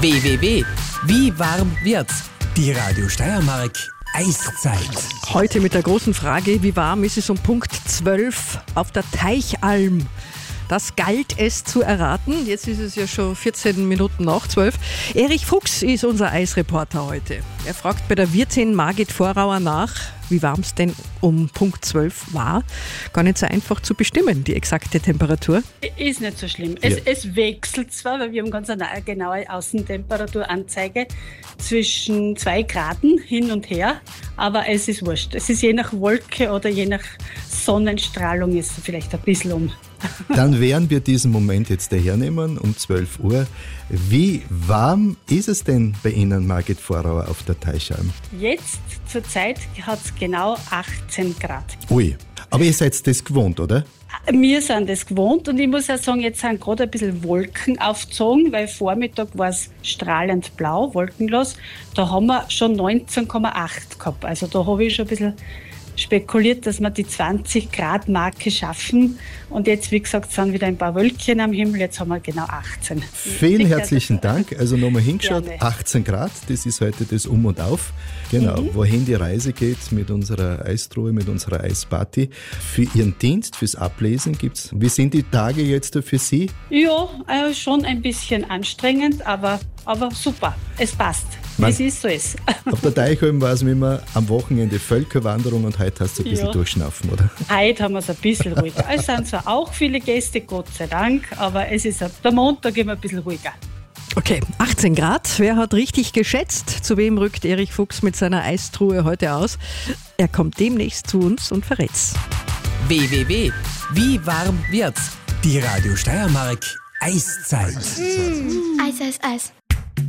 www. Wie warm wird's? Die Radio Steiermark Eiszeit. Heute mit der großen Frage, wie warm ist es um Punkt 12 auf der Teichalm? Das galt es zu erraten. Jetzt ist es ja schon 14 Minuten nach 12. Erich Fuchs ist unser Eisreporter heute. Er fragt bei der Wirtin Margit Vorauer nach, wie warm es denn um Punkt 12 war. Gar nicht so einfach zu bestimmen, die exakte Temperatur. Ist nicht so schlimm. Es wechselt zwar, weil wir haben ganz eine genaue Außentemperaturanzeige zwischen 2 Grad hin und her, aber es ist wurscht. Es ist je nach Wolke oder je nach Sonnenstrahlung ist es vielleicht ein bisschen um. Dann werden wir diesen Moment jetzt hernehmen um 12 Uhr. Wie warm ist es denn bei Ihnen, Margit Vorauer, auf der Teichalm? Jetzt zur Zeit hat es genau 18 Grad. Ui, aber ihr seid das gewohnt, oder? Wir sind das gewohnt und ich muss auch sagen, jetzt sind gerade ein bisschen Wolken aufgezogen, weil Vormittag war es strahlend blau, wolkenlos. Da haben wir schon 19,8 gehabt. Also da habe ich schon ein bisschen spekuliert, dass wir die 20-Grad-Marke schaffen. Und jetzt, wie gesagt, sind wieder ein paar Wölkchen am Himmel. Jetzt haben wir genau 18. Vielen herzlichen Dank. Also nochmal hingeschaut, Gerne. 18 Grad, das ist heute das Um und Auf. Genau, wohin die Reise geht mit unserer Eistruhe, mit unserer Eisparty. Für Ihren Dienst, fürs Ablesen gibt's. Wie sind die Tage jetzt für Sie? Ja, schon ein bisschen anstrengend, aber super. Es passt. Es ist so ist. Auf der Teichalm war es wie immer am Wochenende Völkerwanderung und heute hast du ein bisschen durchschnaufen, oder? Heute haben wir es ein bisschen ruhiger. Es sind zwar auch viele Gäste, Gott sei Dank, aber es ist der Montag immer ein bisschen ruhiger. Okay, 18 Grad. Wer hat richtig geschätzt? Zu wem rückt Erich Fuchs mit seiner Eistruhe heute aus? Er kommt demnächst zu uns und verrät's. www. Wie warm wird's? Die Radio Steiermark Eiszeit. Eis, Eis, Eis.